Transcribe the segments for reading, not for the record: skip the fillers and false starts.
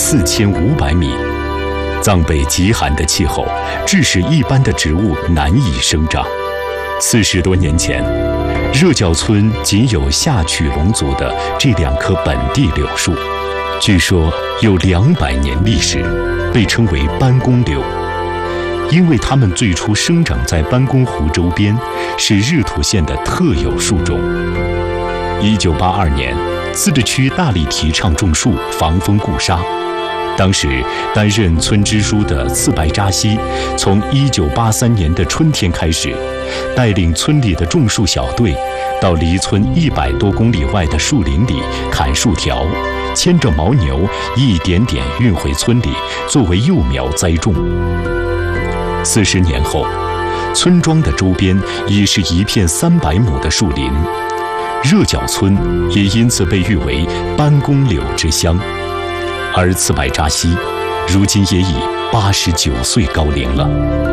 4500米。藏北极寒的气候，致使一般的植物难以生长。40多年前，热角村仅有夏曲龙族的这2棵本地柳树，据说有200年历史，被称为班公柳。因为它们最初生长在班公湖周边，是日土县的特有树种。1982年，自治区大力提倡种树，防风固沙。当时担任村支书的次白扎西，从1983年的春天开始，带领村里的种树小队，到离村100多公里外的树林里砍树条，牵着牦牛一点点运回村里，作为幼苗栽种。40年后，村庄的周边已是一片300亩的树林，热角村也因此被誉为班公柳之乡。而次白扎西如今也已89岁高龄了。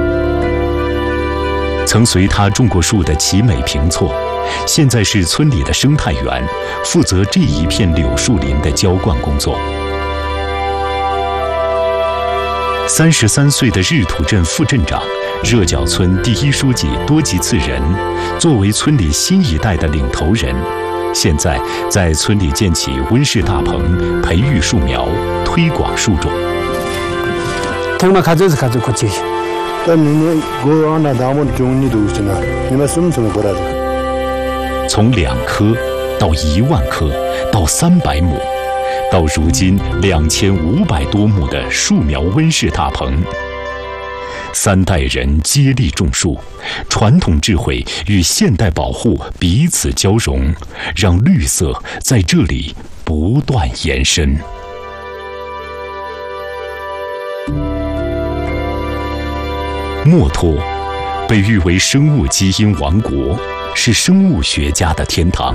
曾随他种过树的齐美平措，现在是村里的生态员，负责这一片柳树林的浇灌工作。33岁的日土镇副镇长、热角村第1书记多吉次仁，作为村里新一代的领头人，现在在村里建起温室大棚，培育树苗，推广树种。从2棵到1万棵，到300亩，到如今2500多亩的树苗温室大棚。3代人接力种树，传统智慧与现代保护彼此交融，让绿色在这里不断延伸。墨脱被誉为生物基因王国，是生物学家的天堂。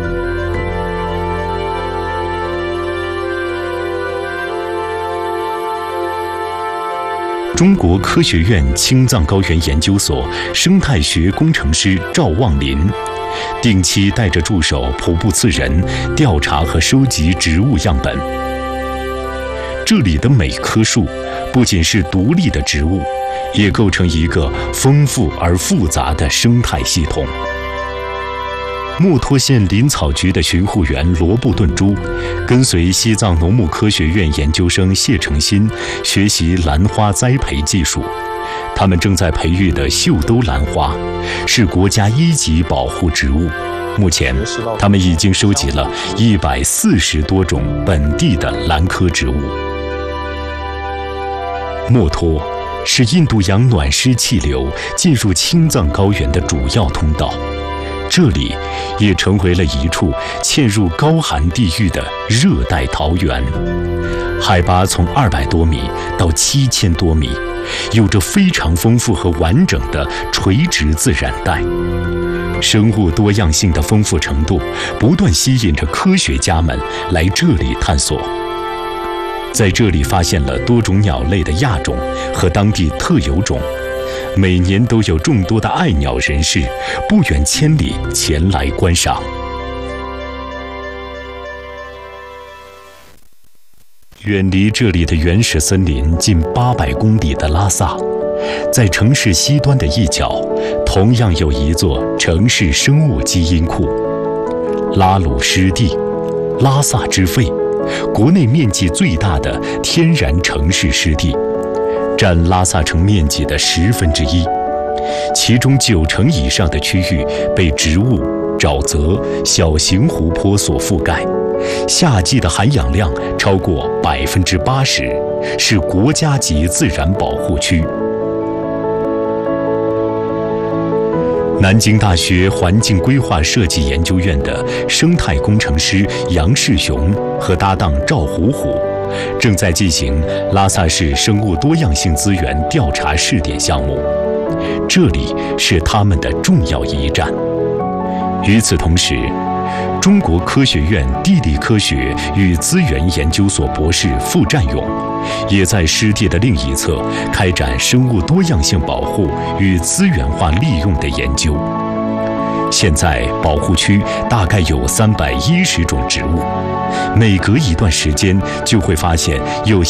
中国科学院青藏高原研究所生态学工程师赵望林，定期带着助手普布次仁调查和收集植物样本。这里的每棵树不仅是独立的植物，也构成一个丰富而复杂的生态系统。墨脱县林草局的巡护员罗布顿珠，跟随西藏农牧科学院研究生谢成新学习兰花栽培技术。他们正在培育的袖兜兰花，是国家1级保护植物。目前，他们已经收集了140多种本地的兰科植物。墨脱是印度洋暖湿气流进入青藏高原的主要通道。这里也成为了一处嵌入高寒地域的热带桃源，海拔从200多米到7000多米，有着非常丰富和完整的垂直自然带。生物多样性的丰富程度不断吸引着科学家们来这里探索。在这里发现了多种鸟类的亚种和当地特有种，每年都有众多的爱鸟人士不远千里前来观赏。远离这里的原始森林近800公里的拉萨，在城市西端的一角，同样有一座城市生物基因库——拉鲁湿地，拉萨之肺，国内面积最大的天然城市湿地。占拉萨城面积的1/10，其中90%以上的区域被植物、沼泽、小型湖泊所覆盖，夏季的含氧量超过80%，是国家级自然保护区。南京大学环境规划设计研究院的生态工程师杨世雄和搭档赵虎虎，正在进行拉萨市生物多样性资源调查试点项目，这里是他们的重要一站。与此同时，中国科学院地理科学与资源研究所博士傅占勇也在湿地的另一侧开展生物多样性保护与资源化利用的研究。现在保护区大概有310种植物，每隔一段时间就会发现有